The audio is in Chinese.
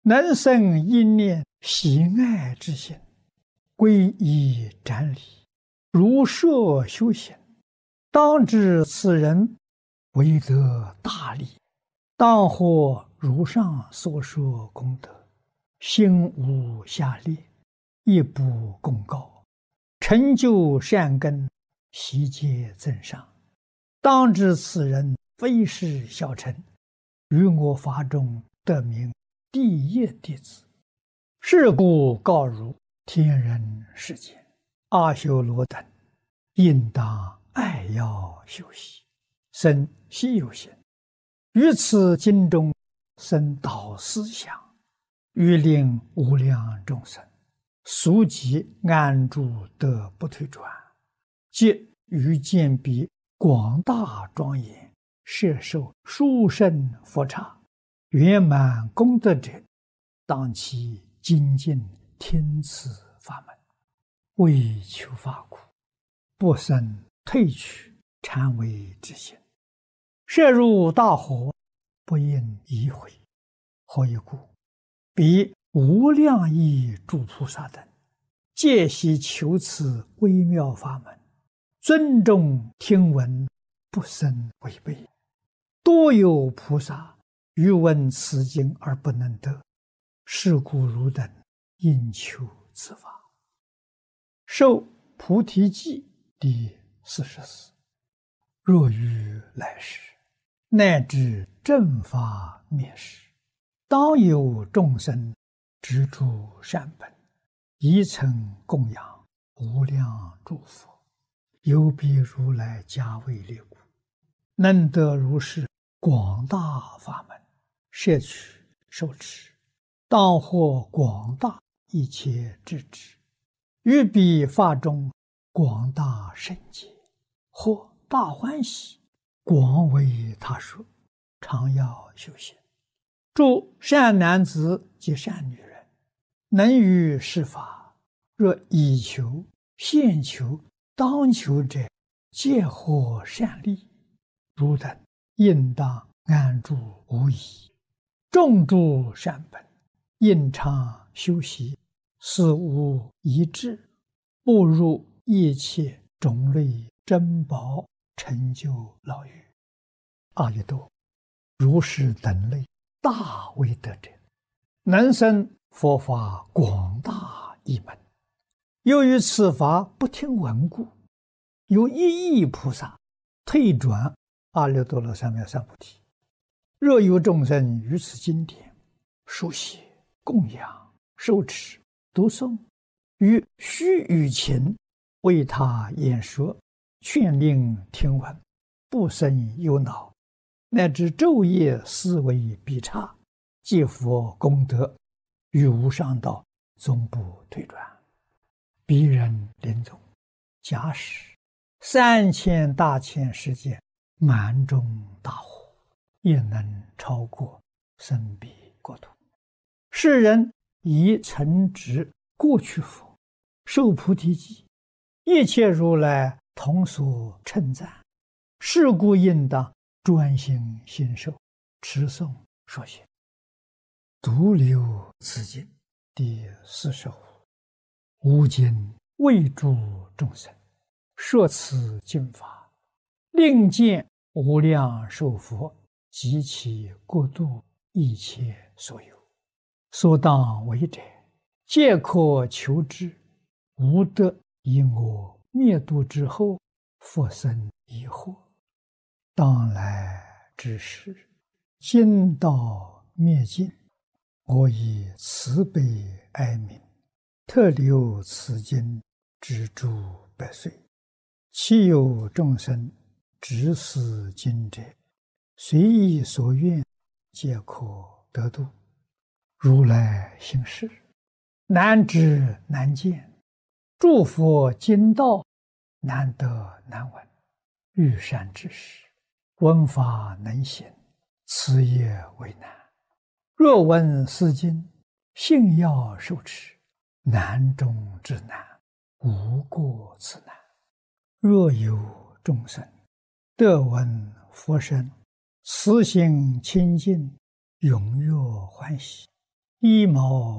能生一念喜爱之心，皈依瞻礼，如设修行，当知此人为得大利，当获如上所说功德，心无下劣，亦不功高，成就善根，悉皆增上。当知此人非是小乘，于我法中得名第一弟子。是故告汝天人世间阿修罗等，应当爱要修习，生希有心，于此经中生导思想，欲令无量众生速即安住得不退转，即于见彼广大庄严，摄受殊胜佛刹，圆满功德者，当其精进听此法门，为求法苦，不生退去禅为之心，摄入大火，不应移回。何以故？彼无量亿诸菩萨等，皆悉求此微妙法门，尊重听闻，不生违背。多有菩萨欲闻此经而不能得，是故汝等应求此法。受菩提记第44。若于来世，乃至正法灭世，当有众生执著善本，宜曾供养无量诸佛，有彼如来加为列故，能得如是广大法门，摄取受持，当获广大一切智智，于彼法中广大圣解，或大欢喜，广为他说，常要修行。诸善男子及善女人，能于是法，若以求、现求、当求者，皆获善利。汝等应当安住无疑，种诸善本，应常修习，死无遗志，步入一切种类珍宝，成就牢狱。阿逸多，如是等类大威德者，能生佛法广大一门。由于此法不听闻故，有1亿菩萨退转阿耨多罗三藐三菩提。若有众生于此经典书写、供养、受持、读诵，于须臾前为他演说，劝令听闻，不生忧恼，乃至昼夜思维必差，皆佛功德，于无上道终不退转。彼人临终，假使3000大千世界满中大火，也能超过生彼国土。世人以曾执过去佛，受菩提记，一切如来同所称赞。是故应当专心信受，持诵说行。独留此经第45。吾今为诸众生说此经法，令见无量寿佛及其国度一切所有，所当为者，皆可求之，无得因我灭度之后复生疑惑。当来之时，经道灭尽，我以慈悲哀悯，特留此经之诸百岁。其有众生执此经者，随意所愿，皆可得度。如来行事，难知难见，诸佛经道难得难闻。欲善之事，闻法能行，此也为难。若闻是经，信要受持，难中之难，无过此难。若有众生得闻佛声，慈心清净，踊跃欢喜， 一毛